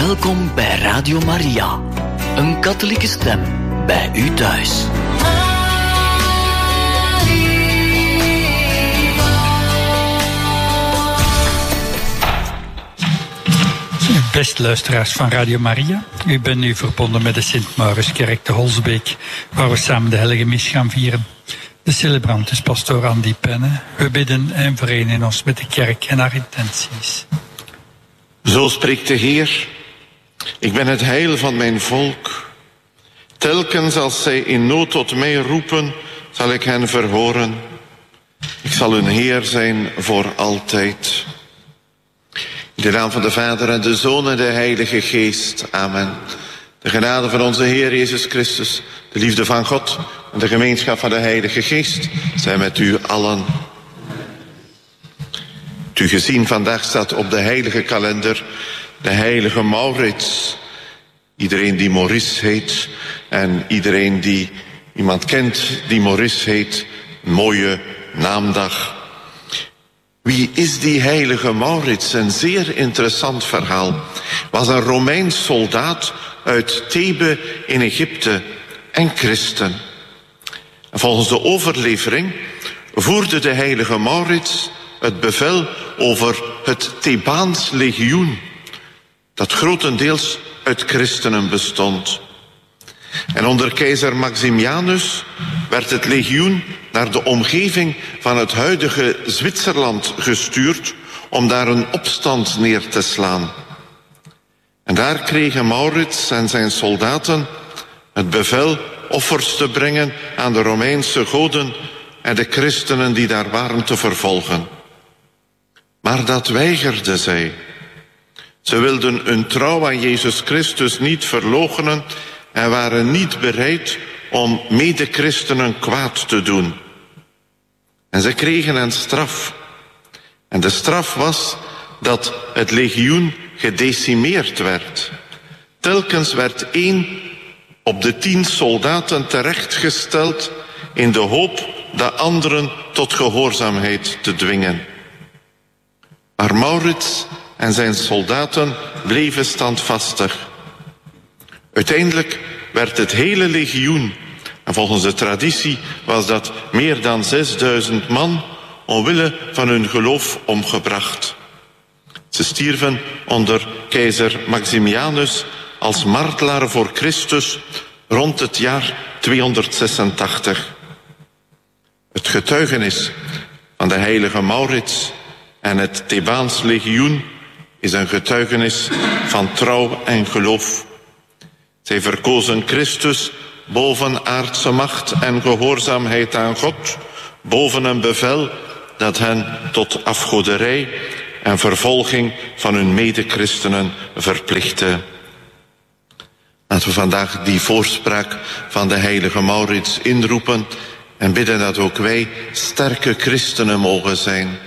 Welkom bij Radio Maria, een katholieke stem bij u thuis. Beste luisteraars van Radio Maria, u bent nu verbonden met de Sint-Mauritskerk te Holsbeek, waar we samen de Heilige Mis gaan vieren. De celebrant is pastoor Andy Penne. We bidden en verenigen ons met de kerk en haar intenties. Zo spreekt de Heer: ik ben het heil van mijn volk. Telkens als zij in nood tot mij roepen, zal ik hen verhoren. Ik zal hun Heer zijn voor altijd. In de naam van de Vader en de Zoon en de Heilige Geest. Amen. De genade van onze Heer Jezus Christus, de liefde van God en de gemeenschap van de Heilige Geest zijn met u allen. U gezien, vandaag staat op de heilige kalender de heilige Maurits. Iedereen die Maurice heet en iedereen die iemand kent die Maurice heet, een mooie naamdag. Wie is die heilige Maurits? Een zeer interessant verhaal. Was een Romeins soldaat uit Thebe in Egypte en christen. En volgens de overlevering voerde de heilige Maurits het bevel over het Thebaans legioen, dat grotendeels uit christenen bestond. En onder keizer Maximianus werd het legioen naar de omgeving van het huidige Zwitserland gestuurd om daar een opstand neer te slaan. En daar kregen Maurits en zijn soldaten het bevel offers te brengen aan de Romeinse goden en de christenen die daar waren te vervolgen. Maar dat weigerden zij. Ze wilden hun trouw aan Jezus Christus niet verloochenen en waren niet bereid om mede-christenen kwaad te doen. En ze kregen een straf. En de straf was dat het legioen gedecimeerd werd. Telkens werd 1 op de 10 soldaten terechtgesteld in de hoop de anderen tot gehoorzaamheid te dwingen. Maar Maurits en zijn soldaten bleven standvastig. Uiteindelijk werd het hele legioen, en volgens de traditie was dat meer dan 6000 man, omwille van hun geloof omgebracht. Ze stierven onder keizer Maximianus als martelaar voor Christus rond het jaar 286. Het getuigenis van de heilige Maurits en het Thebaans legioen is een getuigenis van trouw en geloof. Zij verkozen Christus boven aardse macht en gehoorzaamheid aan God, boven een bevel dat hen tot afgoderij en vervolging van hun mede-christenen verplichtte. Laten we vandaag die voorspraak van de heilige Maurits inroepen en bidden dat ook wij sterke christenen mogen zijn.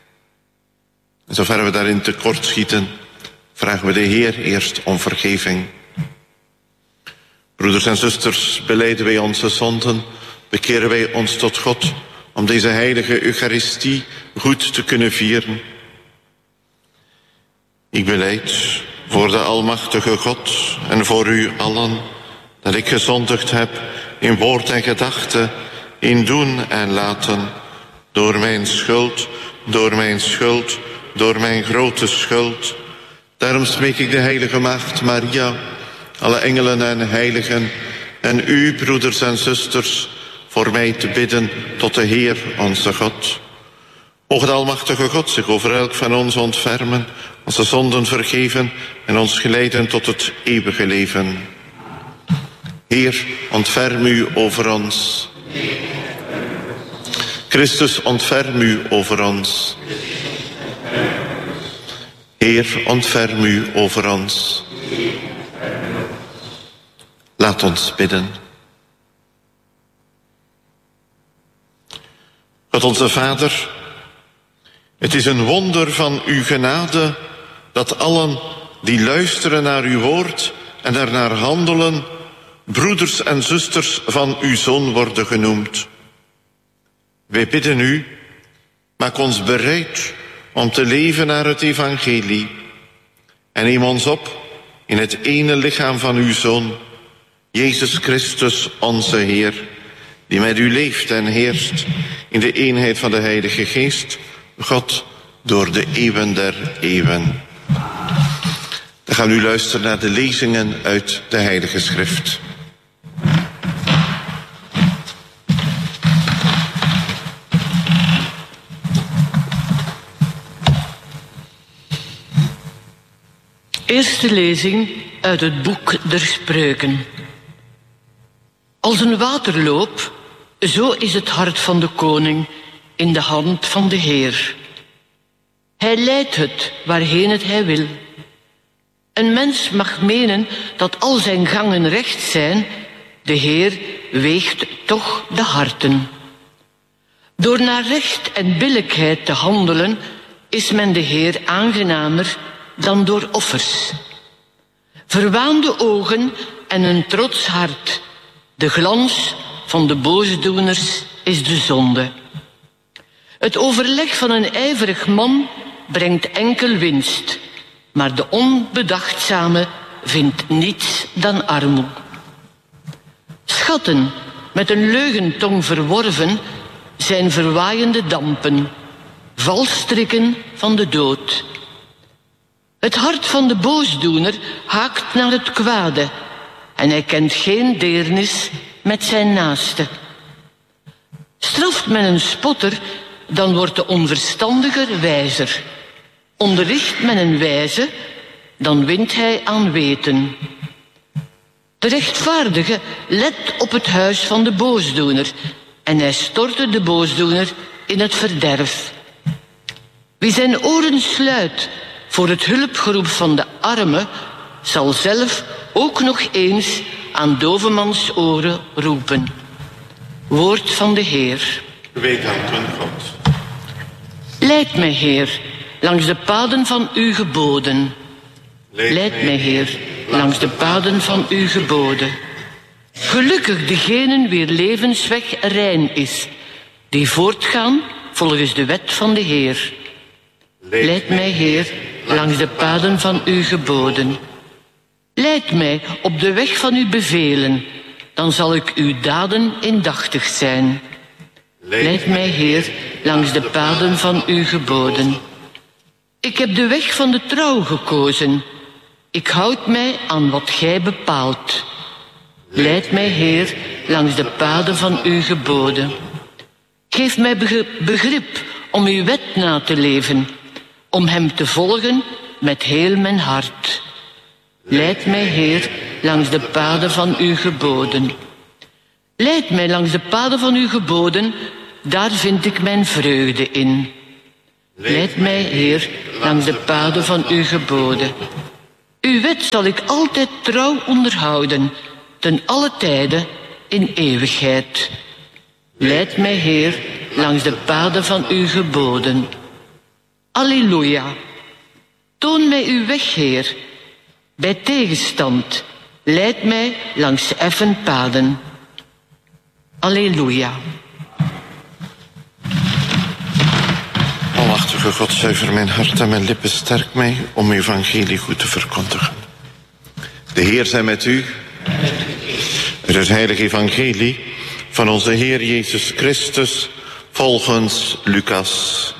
En zover we daarin tekortschieten, vragen we de Heer eerst om vergeving. Broeders en zusters, belijden wij onze zonden, bekeren wij ons tot God om deze heilige Eucharistie goed te kunnen vieren. Ik belijd voor de almachtige God en voor u allen dat ik gezondigd heb in woord en gedachte, in doen en laten, door mijn schuld, door mijn grote schuld. Daarom smeek ik de heilige Maagd Maria, alle engelen en heiligen en u, broeders en zusters, voor mij te bidden tot de Heer onze God. Mogen de almachtige God zich over elk van ons ontfermen, onze zonden vergeven en ons geleiden tot het eeuwige leven. Heer, ontferm u over ons. Christus, ontferm u over ons. Heer, ontferm u over ons. Laat ons bidden. God onze Vader, het is een wonder van uw genade dat allen die luisteren naar uw woord en ernaar handelen, broeders en zusters van uw Zoon worden genoemd. Wij bidden u, maak ons bereid om te leven naar het evangelie en neem ons op in het ene lichaam van uw Zoon, Jezus Christus, onze Heer, die met u leeft en heerst in de eenheid van de Heilige Geest, God, door de eeuwen der eeuwen. Dan gaan we nu luisteren naar de lezingen uit de Heilige Schrift. Eerste lezing uit het boek der Spreuken. Als een waterloop, zo is het hart van de koning in de hand van de Heer. Hij leidt het waarheen het hij wil. Een mens mag menen dat al zijn gangen recht zijn, de Heer weegt toch de harten. Door naar recht en billijkheid te handelen, is men de Heer aangenamer dan door offers. Verwaande ogen en een trots hart, de glans van de boosdoeners is de zonde. Het overleg van een ijverig man brengt enkel winst, maar de onbedachtzame vindt niets dan armoe. Schatten met een leugentong verworven zijn verwaaiende dampen, valstrikken van de dood. Het hart van de boosdoener haakt naar het kwade en hij kent geen deernis met zijn naaste. Straft men een spotter, dan wordt de onverstandiger wijzer. Onderricht men een wijze, dan wint hij aan weten. De rechtvaardige let op het huis van de boosdoener en hij stortte de boosdoener in het verderf. Wie zijn oren sluit voor het hulpgeroep van de arme, zal zelf ook nog eens aan dovemans oren roepen. Woord van de Heer. Weet danken God. Leid mij, Heer, langs de paden van uw geboden. Leid mij, Heer, langs de paden van uw geboden. Gelukkig degenen wier levensweg rein is, die voortgaan volgens de wet van de Heer. Leid mij, Heer, langs de paden van uw geboden. Leid mij op de weg van uw bevelen, dan zal ik uw daden indachtig zijn. Leid mij, Heer, langs de paden van uw geboden. Ik heb de weg van de trouw gekozen. Ik houd mij aan wat gij bepaalt. Leid mij, Heer, langs de paden van uw geboden. Geef mij begrip om uw wet na te leven, om hem te volgen met heel mijn hart. Leid mij, Heer, langs de paden van uw geboden. Leid mij langs de paden van uw geboden, daar vind ik mijn vreugde in. Leid mij, Heer, langs de paden van uw geboden. Uw wet zal ik altijd trouw onderhouden, ten alle tijde in eeuwigheid. Leid mij, Heer, langs de paden van uw geboden. Alleluia. Toon mij uw weg, Heer. Bij tegenstand, leid mij langs effen paden. Alleluia. Almachtige God, zuiver mijn hart en mijn lippen, sterk mij om uw evangelie goed te verkondigen. De Heer zij met u. Uit het heilige evangelie van onze Heer Jezus Christus volgens Lucas.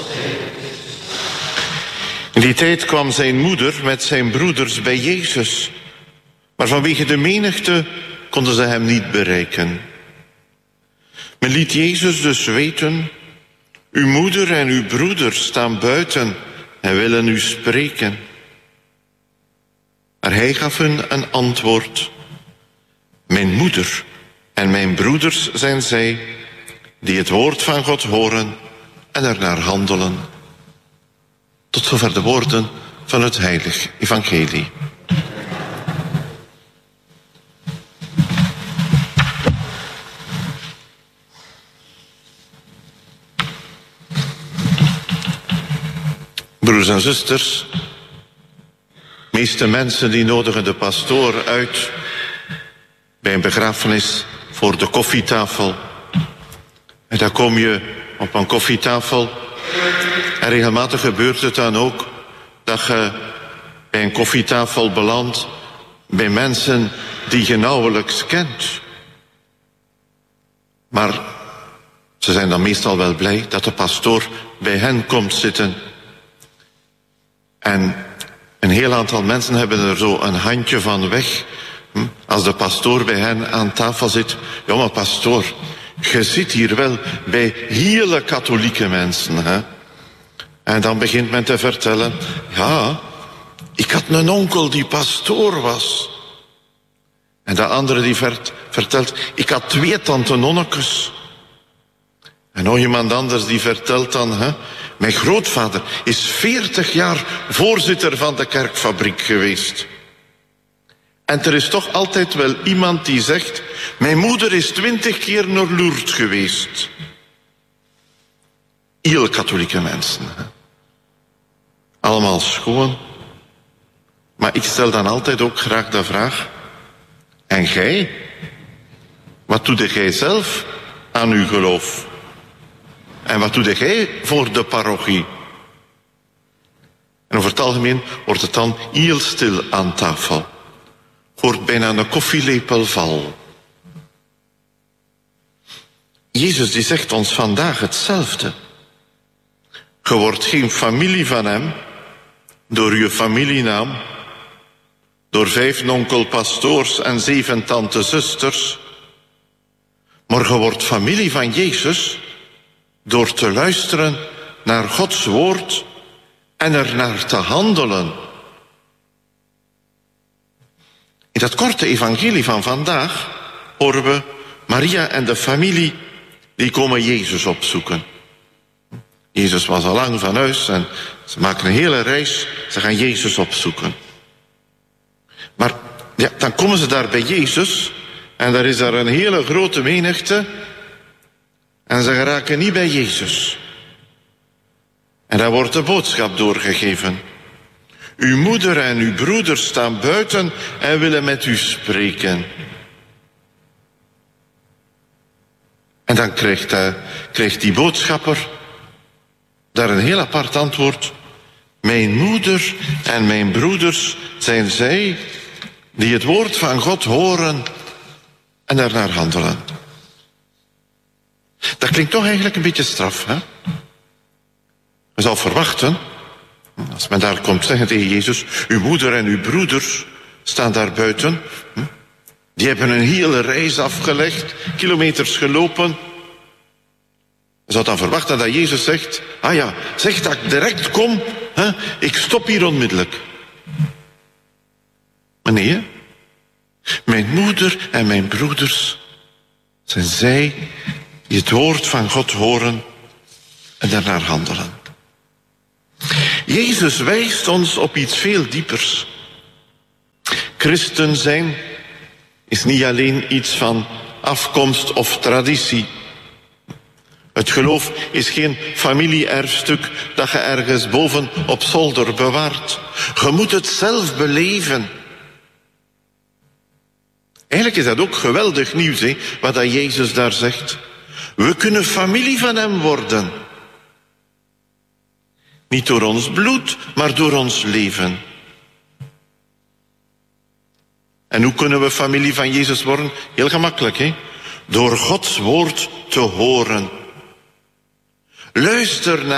In die tijd kwam zijn moeder met zijn broeders bij Jezus, maar vanwege de menigte konden ze hem niet bereiken. Men liet Jezus dus weten: uw moeder en uw broeders staan buiten en willen u spreken. Maar hij gaf hun een antwoord: mijn moeder en mijn broeders zijn zij die het woord van God horen en ernaar handelen. Tot zover de woorden van het heilig evangelie. Broeders en zusters, meeste mensen die nodigen de pastoor uit bij een begrafenis voor de koffietafel. En dan kom je op een koffietafel en regelmatig gebeurt het dan ook dat je bij een koffietafel belandt bij mensen die je nauwelijks kent. Maar ze zijn dan meestal wel blij dat de pastoor bij hen komt zitten. En een heel aantal mensen hebben er zo een handje van weg. Als de pastoor bij hen aan tafel zit. Ja, maar pastoor, je zit hier wel bij hele katholieke mensen, hè? En dan begint men te vertellen. Ja, ik had een onkel die pastoor was. En de andere die vertelt. Ik had 2 tante nonnekes. En nog iemand anders die vertelt dan. Hè, mijn grootvader is 40 jaar voorzitter van de kerkfabriek geweest. En er is toch altijd wel iemand die zegt. Mijn moeder is 20 keer naar Lourdes geweest. Heel katholieke mensen. Hè. Allemaal schoon. Maar ik stel dan altijd ook graag de vraag. En jij? Wat doe jij zelf aan uw geloof? En wat doe jij voor de parochie? En over het algemeen wordt het dan heel stil aan tafel. Hoort bijna een koffielepel val. Jezus die zegt ons vandaag hetzelfde. Je wordt geen familie van hem door je familienaam, door 5 nonkelpastoors en 7 tante-zusters, maar je wordt familie van Jezus door te luisteren naar Gods woord en er naar te handelen. In dat korte evangelie van vandaag horen we Maria en de familie die komen Jezus opzoeken. Jezus was al lang van huis en ze maken een hele reis. Ze gaan Jezus opzoeken. Maar ja, dan komen ze daar bij Jezus en daar is daar een hele grote menigte en ze geraken niet bij Jezus. En dan wordt de boodschap doorgegeven. Uw moeder en uw broeder staan buiten en willen met u spreken. En dan krijgt die boodschapper daar een heel apart antwoord. Mijn moeder en mijn broeders zijn zij die het woord van God horen en ernaar handelen. Dat klinkt toch eigenlijk een beetje straf, hè? Je zou verwachten, als men daar komt zeggen tegen Jezus, uw moeder en uw broeders staan daar buiten. Die hebben een hele reis afgelegd, kilometers gelopen. Je zou dan verwachten dat Jezus zegt, ah ja, zeg dat ik direct kom, hè? Ik stop hier onmiddellijk. Maar nee, mijn moeder en mijn broeders zijn zij die het woord van God horen en daarnaar handelen. Jezus wijst ons op iets veel diepers. Christen zijn is niet alleen iets van afkomst of traditie. Het geloof is geen familie-erfstuk dat je ergens boven op zolder bewaart. Je moet het zelf beleven. Eigenlijk is dat ook geweldig nieuws, hè, wat dat Jezus daar zegt. We kunnen familie van hem worden. Niet door ons bloed, maar door ons leven. En hoe kunnen we familie van Jezus worden? Heel gemakkelijk, hè? Door Gods woord te horen. Luister naar